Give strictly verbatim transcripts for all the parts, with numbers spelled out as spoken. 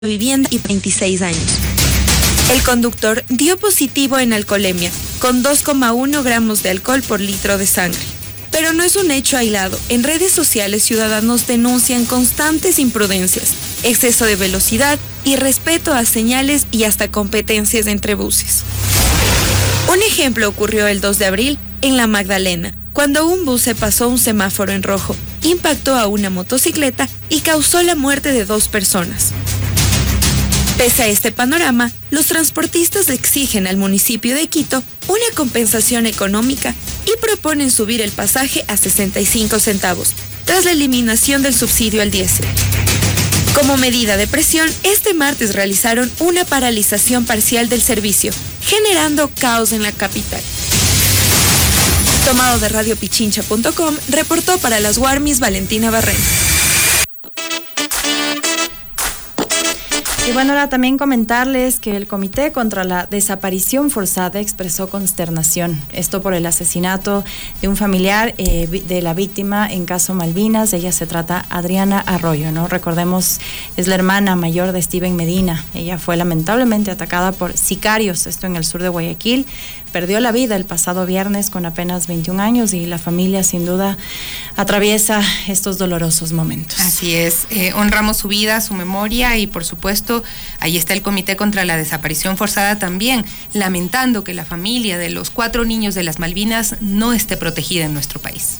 vivienda y veintiséis años. El conductor dio positivo en alcoholemia, con dos coma uno gramos de alcohol por litro de sangre. Pero no es un hecho aislado. En redes sociales, ciudadanos denuncian constantes imprudencias, exceso de velocidad, irrespeto a señales y hasta competencias entre buses. Un ejemplo ocurrió el dos de abril en La Magdalena, cuando un bus se pasó un semáforo en rojo, impactó a una motocicleta y causó la muerte de dos personas. Pese a este panorama, los transportistas exigen al municipio de Quito una compensación económica y proponen subir el pasaje a sesenta y cinco centavos, tras la eliminación del subsidio al diésel. Como medida de presión, este martes realizaron una paralización parcial del servicio, generando caos en la capital. Tomado de radio pichincha punto com, reportó para las Warmis Valentina Barreno. Y bueno, ahora también comentarles que el Comité contra la Desaparición Forzada expresó consternación. Esto por el asesinato de un familiar eh, de la víctima en caso Malvinas. Ella se trata Adriana Arroyo, ¿no? Recordemos, es la hermana mayor de Steven Medina. Ella fue lamentablemente atacada por sicarios, esto en el sur de Guayaquil. Perdió la vida el pasado viernes con apenas veintiún años y la familia sin duda atraviesa estos dolorosos momentos. Así es, eh, honramos su vida, su memoria y por supuesto ahí está el Comité contra la Desaparición Forzada también, lamentando que la familia de los cuatro niños de las Malvinas no esté protegida en nuestro país.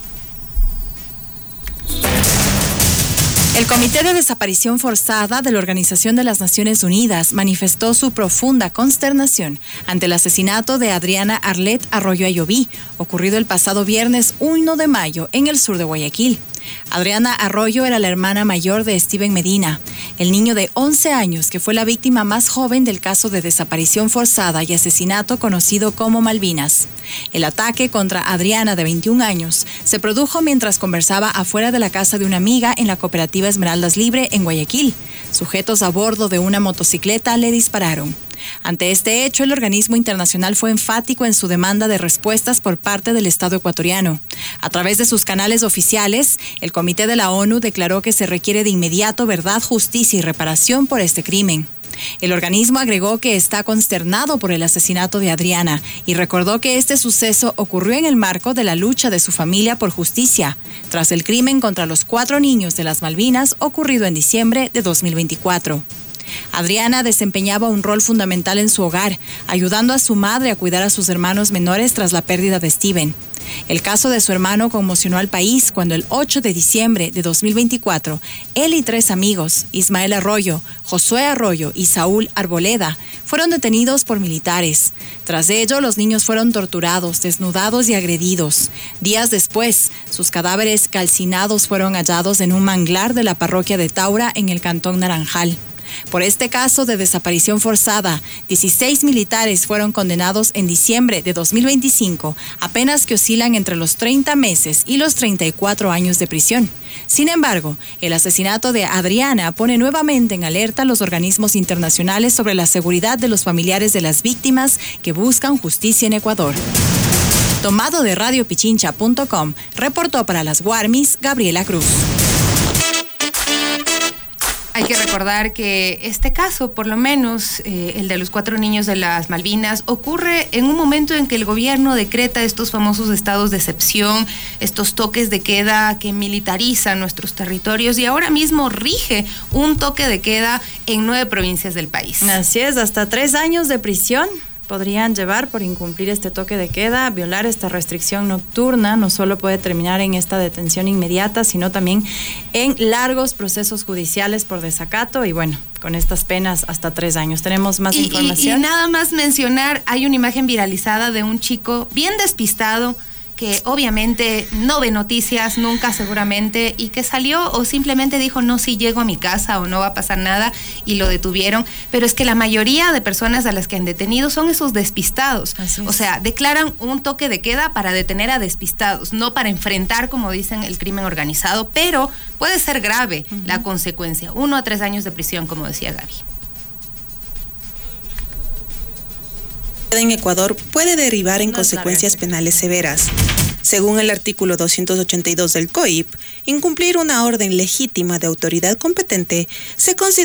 El Comité de Desaparición Forzada de la Organización de las Naciones Unidas manifestó su profunda consternación ante el asesinato de Adriana Arlet Arroyo Ayoví, ocurrido el pasado viernes uno de mayo en el sur de Guayaquil. Adriana Arroyo era la hermana mayor de Steven Medina, el niño de once años que fue la víctima más joven del caso de desaparición forzada y asesinato conocido como Malvinas. El ataque contra Adriana, de veintiún años, se produjo mientras conversaba afuera de la casa de una amiga en la cooperativa Esmeraldas Libre en Guayaquil. Sujetos a bordo de una motocicleta le dispararon. Ante este hecho, el organismo internacional fue enfático en su demanda de respuestas por parte del Estado ecuatoriano. A través de sus canales oficiales, el Comité de la ONU declaró que se requiere de inmediato verdad, justicia y reparación por este crimen. El organismo agregó que está consternado por el asesinato de Adriana y recordó que este suceso ocurrió en el marco de la lucha de su familia por justicia, tras el crimen contra los cuatro niños de las Malvinas ocurrido en diciembre de dos mil veinticuatro. Adriana desempeñaba un rol fundamental en su hogar, ayudando a su madre a cuidar a sus hermanos menores tras la pérdida de Steven. El caso de su hermano conmocionó al país cuando el ocho de diciembre de dos mil veinticuatro, él y tres amigos, Ismael Arroyo, Josué Arroyo y Saúl Arboleda, fueron detenidos por militares. Tras ello, los niños fueron torturados, desnudados y agredidos. Días después, sus cadáveres calcinados fueron hallados en un manglar de la parroquia de Taura en el cantón Naranjal. Por este caso de desaparición forzada, dieciséis militares fueron condenados en diciembre de dos mil veinticinco, apenas que oscilan entre los treinta meses y los treinta y cuatro años de prisión. Sin embargo, el asesinato de Adriana pone nuevamente en alerta a los organismos internacionales sobre la seguridad de los familiares de las víctimas que buscan justicia en Ecuador. Tomado de radio pichincha punto com, reportó para las Warmis Gabriela Cruz. Hay que recordar que este caso, por lo menos eh, el de los cuatro niños de las Malvinas, ocurre en un momento en que el gobierno decreta estos famosos estados de excepción, estos toques de queda que militarizan nuestros territorios y ahora mismo rige un toque de queda en nueve provincias del país. Así es, hasta tres años de prisión podrían llevar por incumplir este toque de queda. Violar esta restricción nocturna no solo puede terminar en esta detención inmediata, sino también en largos procesos judiciales por desacato y bueno, con estas penas hasta tres años. Tenemos más y, información. Y, y nada más mencionar, hay una imagen viralizada de un chico bien despistado que obviamente no ve noticias nunca seguramente y que salió o simplemente dijo no, si llego a mi casa o no va a pasar nada y lo detuvieron, pero es que la mayoría de personas a las que han detenido son esos despistados, o sea, declaran un toque de queda para detener a despistados, no para enfrentar, como dicen, el crimen organizado, pero puede ser grave uh-huh. la consecuencia, uno a tres años de prisión, como decía Gaby. En Ecuador puede derivar en consecuencias penales severas. Según el artículo doscientos ochenta y dos del C O I P, incumplir una orden legítima de autoridad competente se considera